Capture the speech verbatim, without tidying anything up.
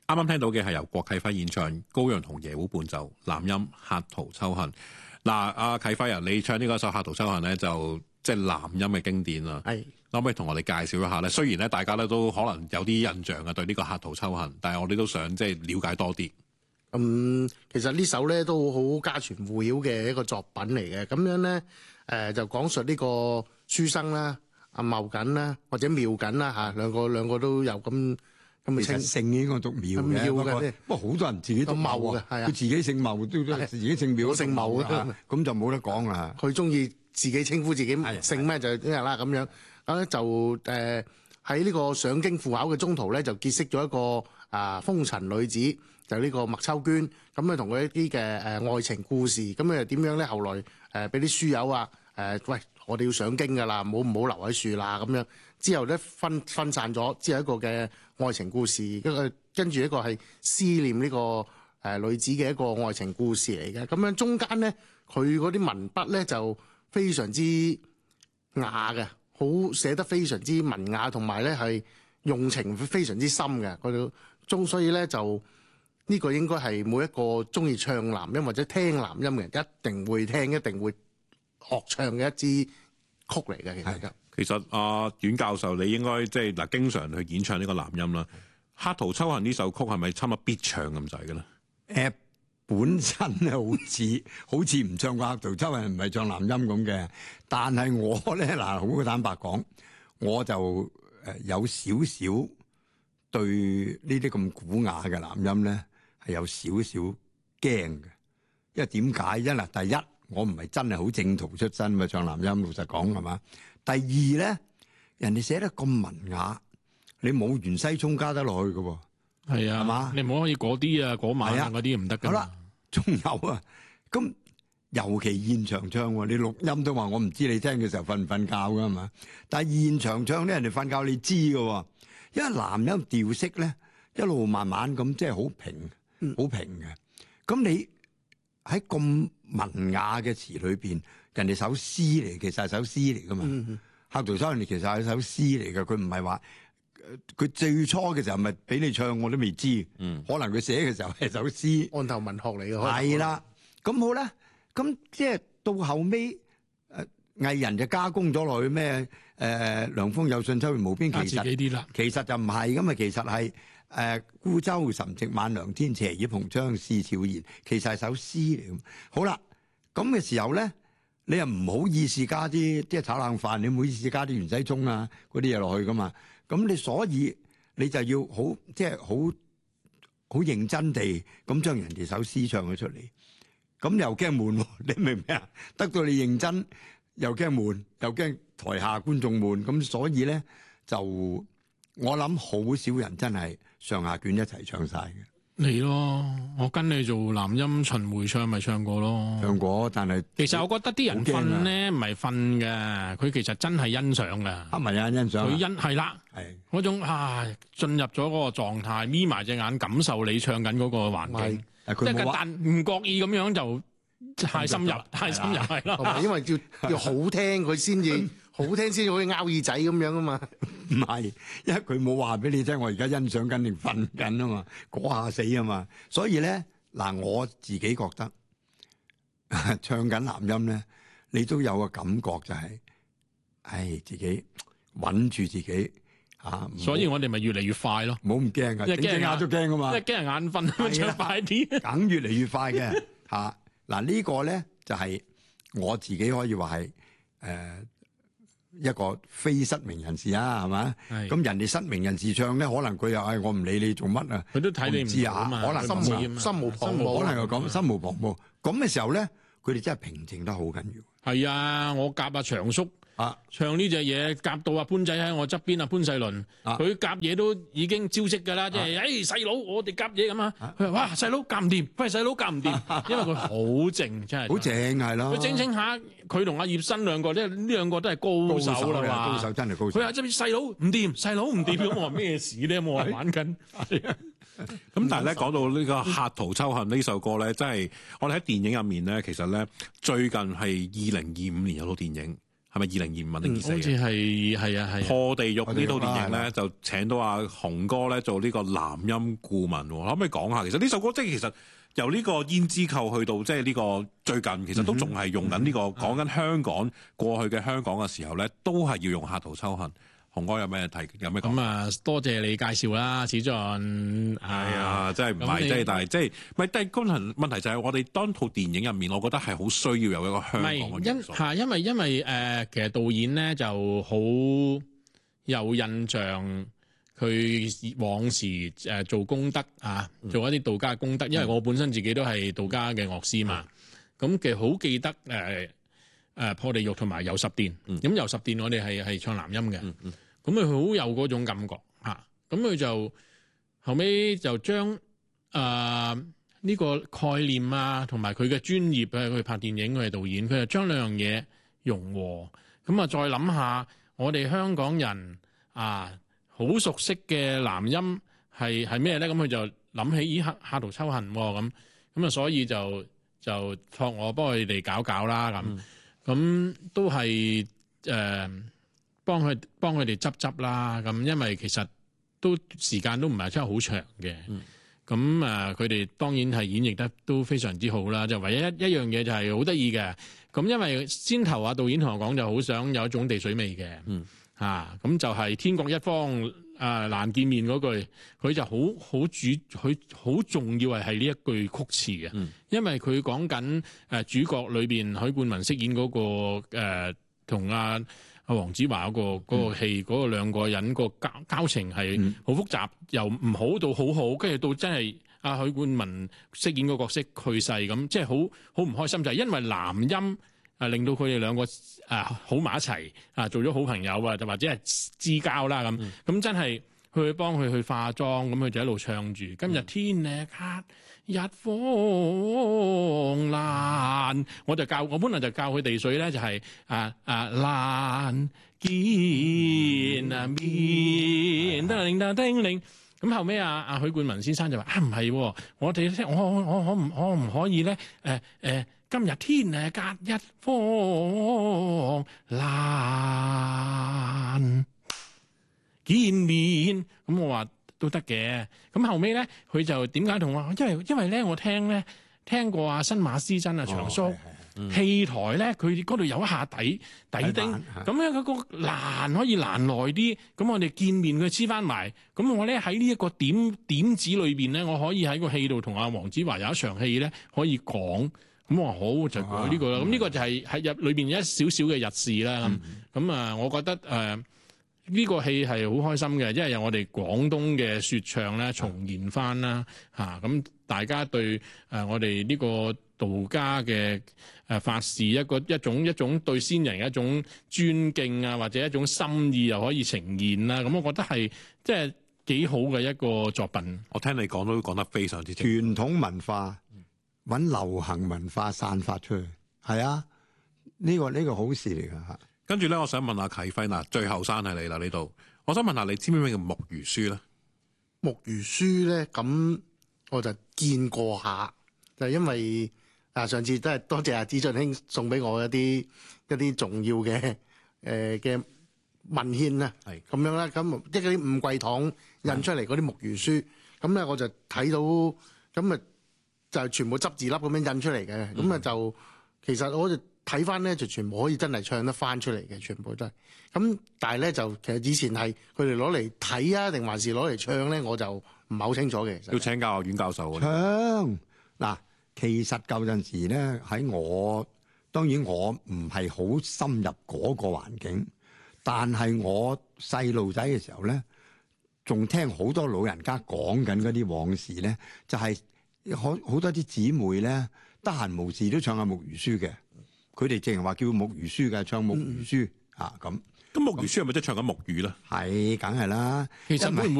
啱啱聽到嘅係由郭啟輝演唱，高陽同野狐伴奏，男音《客途秋恨》。嗱，阿啟輝啊，你唱呢個首《客途秋恨》咧，就即係男音嘅經典啦。係，可唔可以同我哋介紹一下咧？雖然咧，大家咧都可能有啲印象啊，對呢個《客途秋恨》，但係我哋都想即係了解多啲。 嗯，其實呢首咧都好家傳戶曉嘅一個作品嚟嘅。咁樣咧，誒、呃、就講述呢個書生啦、阿茂緊啦，或者妙緊啦嚇，兩個兩個都有咁。咁其實姓應該讀妙嘅，不過不過好多人自己讀茂嘅，佢自己姓茂都都自己姓妙， 姓茂嘅， 咁就冇得講啦。 佢中意自己稱呼自己姓咩就聽日啦咁樣。咁咧就誒喺呢個上京赴考嘅中途咧，就結識咗一個啊風塵女子，就呢個麥秋娟。咁咧同佢一啲嘅誒愛情故事，咁咧點樣咧？後來誒俾啲書友啊誒喂，我哋要上京㗎啦，唔好唔好留喺樹啦咁樣。之後咧分分散咗，之後一個嘅愛情故事，一個跟住一個係思念呢個誒女子嘅一個愛情故事嚟嘅。咁樣中間咧，佢嗰啲文筆咧就非常之雅嘅，好寫得非常之文雅，同埋咧係用情非常之深嘅。佢哋中所以咧就呢個應該係每一個中意唱男音或者聽男音嘅人一定會聽，一定會學唱嘅一支曲嚟嘅。其實其實阿阮教授，你應該即係嗱，經常去演唱呢個男音啦。《客途秋恨》呢首曲係咪差唔多必唱咁滯嘅咧？ 誒，本身咧好似好似唔唱過《客途秋恨》，唔係唱男音咁嘅。但係我咧嗱，好坦白講，我就誒有少少對呢啲咁古雅嘅男音咧係有少少驚嘅。因為點解？因為第一，我唔係真係好正途出身嘛，唱男音老實講係嘛。第二咧，人哋寫得咁文雅，你冇袁西聰加得落去嘅喎， 係啊，係嘛？你唔可以嗰啲啊，嗰晚啊嗰啲唔得㗎。 好啦，仲有啊，咁尤其現場唱喎，你錄音都話我唔知你聽嘅時候瞓唔瞓覺㗎係嘛？但係現場唱咧，人哋瞓覺你知嘅喎，因為男音調式咧一路慢慢咁即係好平，好平嘅。咁你喺咁文雅嘅詞裏邊。人哋首詩嚟，其實係首詩嚟噶嘛。《客途秋恨》其實係首詩嚟嘅，佢唔係話佢最初嘅時候咪俾你唱，我都未知。嗯、可能佢寫嘅時候係首詩， 案頭文學嚟嘅。 係啦，咁好啦，咁即係到後尾誒、呃、藝人就加工咗落去咩？誒、呃、涼風有信秋月無邊，其實其實就唔係咁啊，其實係誒孤舟沉寂晚涼天，斜倚蓬窗事悄然，其實係首詩嚟。好啦，咁嘅時候咧。你又唔好意思加啲即係炒冷飯，你唔好意思加啲袁西聰啊嗰啲嘢落去噶嘛？咁你所以你就要好即係好好認真地咁將人哋首詩唱咗出嚟，咁又驚悶，你明唔明啊？得到你認真又驚悶，又驚台下觀眾悶，咁所以咧就我諗好少人真係上下卷一齊唱晒嘅。 你咯，我跟你做男音巡迴唱咪唱過咯， 唱過，但係其實我覺得啲人瞓咧唔係瞓嘅，佢其實真係欣賞嘅。 啊，唔係啊，欣賞佢欣係啦，係嗰種啊進入咗嗰個狀態，眯埋隻眼感受你唱緊嗰個環境，即係但唔覺意咁樣就太深入，太深入係啦。 因為要要好聽佢先至。好聽先可以拗耳仔咁樣啊嘛， 唔係，因為佢冇話俾你聽，我而家欣賞緊定瞓緊啊嘛，嗰下死啊嘛，所以咧嗱，我自己覺得唱緊男音咧，你都有個感覺就係、是，唉，自己穩住自己嚇， 所以我哋咪越嚟越快咯， 唔好咁驚噶，整下都驚噶嘛， 即係驚人眼瞓，唱快啲， 梗越嚟越快嘅嚇。嗱呢個咧就係我自己可以話係誒。一個非失明人士啊，係嘛？咁人哋失明人士唱咧，可能佢又係我唔理你做乜啊， 佢都睇你唔知啊， 可能心無心無旁騖， 可能又講心無旁騖。咁嘅時候咧，佢哋真係平靜得好緊要。 係啊，我夾阿長叔啊，唱呢隻嘢夾到阿潘仔喺我側邊啊，潘世倫，佢夾嘢都已經招式㗎啦，即係誒細佬，我哋夾嘢咁啊。佢話哇細佬夾唔掂，喂細佬夾唔掂，因為佢好靜，真係好靜係咯。 佢整整下，佢同阿葉生兩個咧，呢兩個都係高手啦嘛。 高手真係高手。 佢話即係細佬唔掂，細佬唔掂咁，我話咩事咧？我話玩緊。 咁但係咧講到呢個《客途秋恨》呢首歌咧，真係我哋喺電影入面咧，其實咧最近係二零二五年有套電影。 係咪二零二五定二四？ 好似係係啊係。 破地獄呢套電影咧，就請到阿雄哥咧做呢個男音顧問。可唔可以講下？其實呢首歌即係其實由呢個胭脂扣去到即係呢個最近，其實都仲係用緊呢個講緊香港過去嘅香港嘅時候咧，都係要用客途秋恨。雄哥有咩睇？有咩講？ 咁啊，多謝你介紹啦，史俊。係啊，真係唔係，即係但係即係，唔係。但係功能問題就係我哋當套電影入面，我覺得係好需要有一個香港嘅元素。 係因為因為誒、呃，其實導演咧就好有印象，佢往時誒、呃、做功德啊，做一啲道家嘅功德。嗯、因為我本身自己都係道家嘅樂師嘛，咁、嗯、其實好記得誒誒、呃、破地獄同埋遊十殿。咁遊、嗯、十殿我哋係係唱男音嘅。嗯嗯咁佢好有嗰種感覺嚇，咁佢就後尾就將誒呢個概念啊，同埋佢嘅專業啊，佢拍電影佢係導演，佢就將兩樣嘢融和，咁啊再諗下我哋香港人啊好熟悉嘅男音係係咩咧？咁佢就諗起咦客客途秋恨喎，咁咁啊，所以就就託我幫佢哋搞搞啦，咁咁、嗯、都係誒。呃幫佢幫佢哋執執啦，咁因為其實都時間都唔係真係好長嘅，咁啊佢哋當然係演繹得都非常之好啦。就唯一一一樣嘢就係好得意嘅，咁因為先頭啊導演同我講就好想有一種地水味嘅，嚇咁、嗯啊、就係天各一方啊難見面嗰句，佢就好好主佢好重要係係呢一句曲詞嘅，嗯、因為佢講緊誒主角裏邊許冠文飾演嗰、嗰個誒同阿。阿黃子華嗰、那個嗰、那個戲嗰、嗯、個兩個人個交交情係好複雜，嗯、由唔好到好好，跟住到真係阿許冠文飾演個角色去世咁，即係好好唔開心，就係、是、因為男音啊令到佢哋兩個啊好埋一齊啊做咗好朋友啊，就或者係知交啦咁，咁、嗯、真係去幫佢去化妝，咁佢就一路唱住、嗯、今日天呢黑日方爛，我就教我本來就教佢地水咧，就係、是、啊啊爛見啊面得令得叮鈴，咁後尾啊啊許冠文先生就話啊唔係，我哋我我我可唔我唔可以咧誒誒今日天誒隔一方爛見面，咁我話。都得嘅，咁後尾咧，佢就點解同我？因為因為咧，我聽咧聽過啊新馬師曾啊長叔、哦嗯、戲台咧，佢嗰度有一下底底釘，咁樣嗰個攔可以攔耐啲，咁我哋見面佢黐翻埋，咁我咧喺呢一個點點子裏邊咧，我可以喺個戲度同阿黃子華有一場戲咧可以講，咁我話好就講呢、呢個啦，咁呢、啊、個就係喺入裏邊一少少嘅日事啦，咁咁啊，我覺得誒。呃呢個戲係好開心嘅，因為有我哋廣東嘅説唱咧重現翻啦嚇，咁、啊、大家對誒、呃、我哋呢個道家嘅誒法事一個一種一種對先人一種尊敬啊，或者一種心意又可以呈現啦，咁、啊、我覺得係即係幾好嘅一個作品。 我聽你講都講得非常之正。 傳統文化揾流行文化散發出去，係啊，呢、呢個呢、呢個好事嚟㗎嚇。 跟住咧，我想問下啟輝嗱，最後生係你啦呢度。我想問下你知唔知咩叫木魚書咧？ 木魚書咧，咁我就見過下，就係、因為啊上次都係多謝阿子俊兄送俾我一啲一啲重要嘅誒嘅文獻啊，係咁樣啦。咁即係啲五桂堂印出嚟嗰啲木魚書，咁咧我就睇到，咁啊就係全部執字粒咁樣印出嚟嘅，咁啊、嗯、就其實我就。睇翻咧就全部可以真係唱得翻出嚟嘅，全部都係咁。但係咧就其實以前係佢哋攞嚟睇啊，定還是攞嚟唱咧，我就唔係好清楚嘅。 要請教阮教授。 唱嗱，其實舊陣時咧喺我當然我唔係好深入嗰個環境，但係我細路仔嘅時候咧，仲聽好多老人家講緊嗰啲往事咧，就係好好多啲姊妹咧得閒無事都唱下木魚書嘅。佢哋淨係話叫木魚書嘅，唱木魚書、嗯、啊咁。 咁木魚書係咪即係唱緊木魚咧？ 係，梗係啦。 其實會唔會？